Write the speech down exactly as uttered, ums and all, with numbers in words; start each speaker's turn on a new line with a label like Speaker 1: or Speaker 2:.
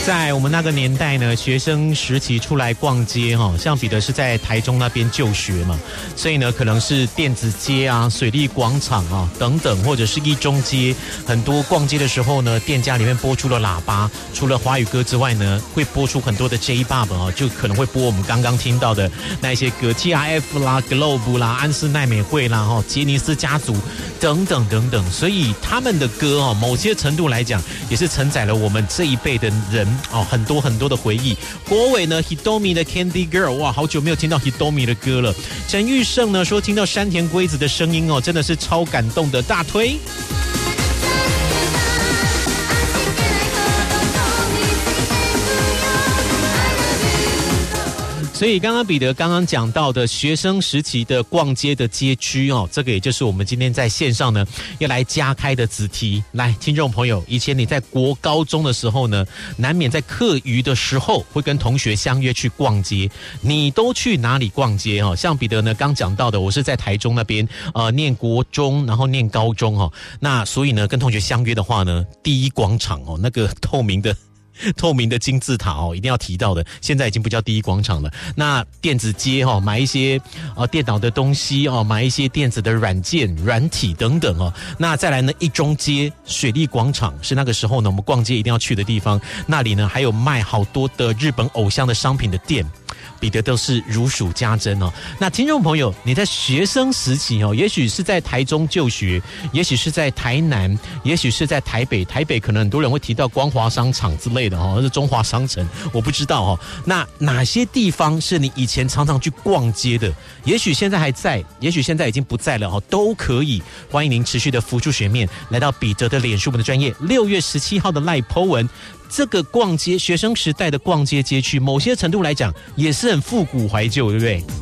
Speaker 1: 在我们那个年代呢，学生时期出来逛街哈，像彼得是在台中那边就学嘛，所以呢，可能是电子街啊、水利广场啊等等，或者是一中街，很多逛街的时候呢，店家里面播出了喇叭，除了华语歌之外呢，会播出很多的 J-Pop 啊，就可能会播我们刚刚听到的那一些歌 ，T R F 啦、Globe 啦、安室奈美惠啦、哈、杰尼斯家族等等等等，所以他们的歌哦，某些程度来讲，也是承载了我们这一辈的人哦很多很多的回忆。国伟呢 ，Hitomi 的 Candy Girl， 哇，好久没有听到 Hitomi 的歌了。陈玉胜呢说，听到山田圭子的声音哦，真的是超感动的，大推。所以刚刚彼得刚刚讲到的学生时期的逛街的街区哦，这个也就是我们今天在线上呢要来加开的子题。来，听众朋友，以前你在国高中的时候呢，难免在课余的时候会跟同学相约去逛街，你都去哪里逛街哦？像彼得呢刚讲到的，我是在台中那边呃念国中，然后念高中哦，那所以呢跟同学相约的话呢，第一广场哦，那个透明的。透明的金字塔哦，一定要提到的，现在已经不叫第一广场了。那电子街哦，买一些呃电脑的东西哦，买一些电子的软件、软体等等哦。那再来呢，一中街、水利广场是那个时候呢我们逛街一定要去的地方。那里呢还有卖好多的日本偶像的商品的店。彼得都是如数家珍哦。那听众朋友，你在学生时期哦，也许是在台中就学，也许是在台南，也许是在台北。台北可能很多人会提到光华商场之类的哦，或是中华商城，我不知道哦。那哪些地方是你以前常常去逛街的？也许现在还在，也许现在已经不在了哦，都可以。欢迎您持续的浮出水面，来到彼得的脸书我们的专页，六月十七号的赖 po 文。这个逛街，学生时代的逛街街区，某些程度来讲也是很复古怀旧，对不对？